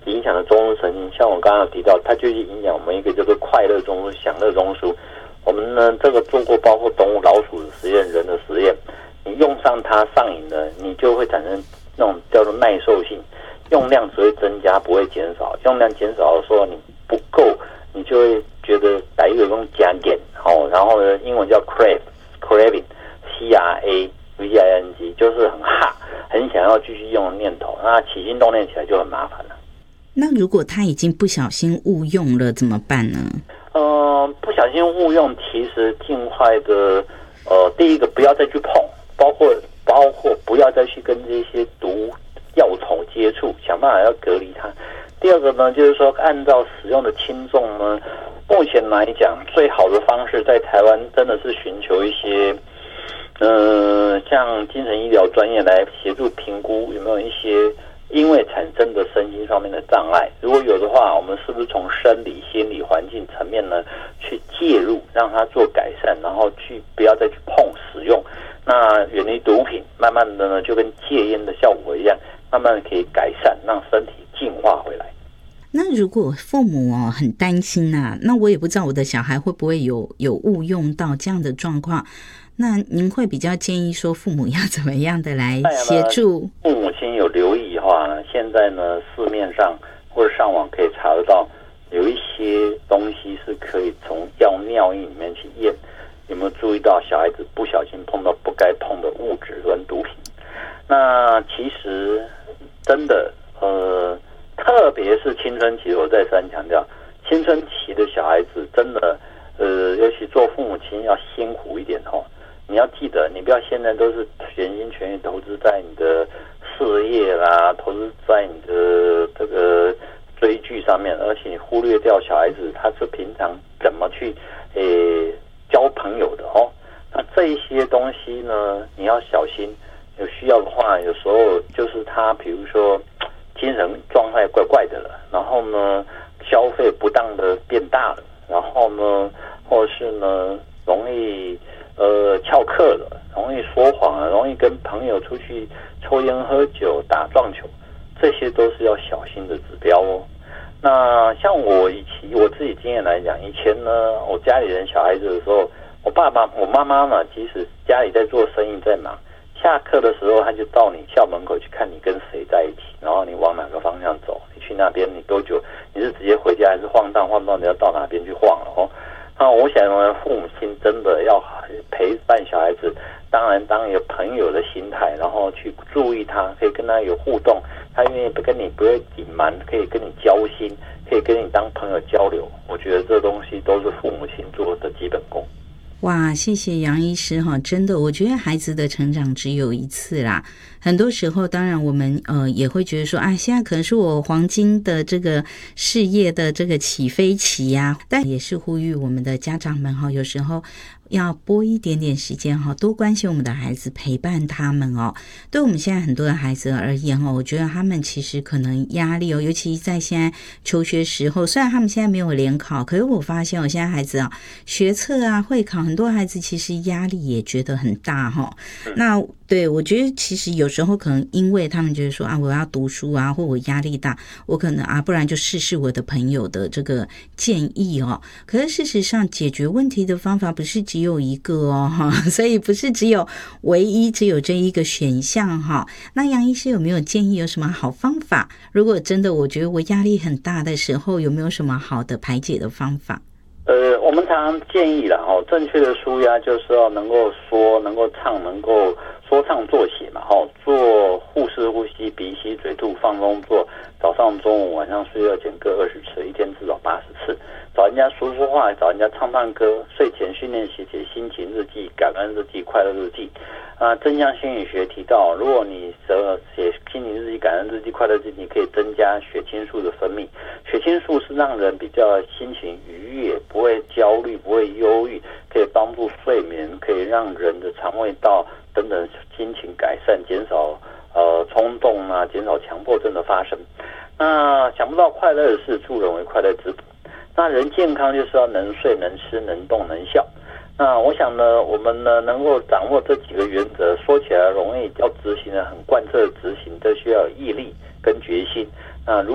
影响的中枢神经，像我刚刚有提到，它就是影响我们一个叫做快乐中枢、享乐中枢。我们呢这个做过包括动物、老鼠的实验、人的实验，你用上它上瘾了，你就会产生那种叫做耐受性，用量只会增加，不会减少。用量减少的时候你不够，你就会觉得打一个用加减，然后呢英文叫 craving C-R-A-V-I-N-G， 就是很想要继续用的念头，那起心动念起来就很麻烦了。 那如果他已经不小心误用了怎么办呢？ 不小心误用，其实尽快的，第一个不要再去碰，包括不要再去跟这些毒药虫接触，想办法要隔离它。第二个呢，就是说按照使用的轻重呢，目前来讲最好的方式在台湾真的是寻求一些像精神医疗专业来协助评估有没有一些因为产生的身心上面的障碍，如果有的话，我们是不是从生理、心理、环境层面呢去介入，让它做改善，然后不要再去碰使用，那远离毒品，慢慢的呢就跟戒烟的效果一样，慢慢的可以改善，让身体进化回来。 那如果父母很担心啊，那我也不知道我的小孩会不会有误用到这样的状况，那您会比较建议说父母要怎么样的来协助？ 父母亲有留意的话呢，现在呢市面上或者上网可以查得到，有一些东西是可以从尿液里面去验，有没有注意到小孩子不小心碰到不该碰的物质跟毒品？那其实真的特别是青春期，我再三强调，青春期的小孩子真的尤其做父母亲要辛苦一点你要记得，你不要现在都是全心全意投资在你的事业啦，投资在你的这个追剧上面，而且你忽略掉小孩子他是平常怎么去交朋友的那这一些东西呢，你要小心。有需要的话，有时候就是他比如说精神状态怪怪的了，然后呢消费不当的变大了，然后呢或者是呢容易翘课了，容易说谎了，容易跟朋友出去抽烟喝酒打撞球，这些都是要小心的指标那像我自己经验来讲，以前呢我家里人小孩子的时候，我妈妈嘛，即使家里在做生意在忙，下课的时候他就到你校门口去看你跟谁在一起，然后你往哪个方向走，你去那边你多久，你是直接回家还是晃荡你要到哪边去晃了那我想呢，父母亲真的要陪伴小孩子，当然当一个朋友的心态，然后去注意他，可以跟他有互动，他愿意跟你不会隐瞒，可以跟你交心，可以跟你当朋友交流，我觉得这东西都是父母亲做的基本功。 哇，谢谢杨医师真的，我觉得孩子的成长只有一次啦。很多时候，当然我们也会觉得说，现在可能是我黄金的这个事业的这个起飞期呀，但也是呼吁我们的家长们有时候要拨一点点时间多关心我们的孩子，陪伴他们对我们现在很多的孩子而言我觉得他们其实可能压力尤其在现在求学时候，虽然他们现在没有联考，可是我发现我现在孩子学测会考，很多孩子其实压力也觉得很大那对，我觉得其实有时候可能因为他们觉得说我要读书或我压力大，我可能不然就试试我的朋友的这个建议可是事实上解决问题的方法不是只有一个所以不是只有这一个选项那杨医师有没有建议有什么好方法？如果真的我觉得我压力很大的时候，有没有什么好的排解的方法？ 我们常常建议啦正确的抒压就是要能够说，能够唱，能够说唱作写嘛做腹式呼吸，鼻吸嘴吐，放松做，早上中午晚上睡觉前各20次，一天至少80次，找人家说说话，找人家唱唱歌，睡前训练写心情日记、感恩日记、快乐日记正向心理学提到，如果你写心情日记、感恩日记、快乐日记，你可以增加血清素的分泌。血清素是让人比较心情愉悦，不会焦虑，不会忧郁，可以帮助睡眠，可以让人的肠胃道等等心情改善，减少冲动减少强迫症的发生。那想不到快乐的事助人为快乐之本。那人健康就是要能睡、能吃、能动、能笑。那我想呢，我们呢能够掌握这几个原则，说起来容易，要执行的很贯彻执行，这需要有毅力跟决心。那如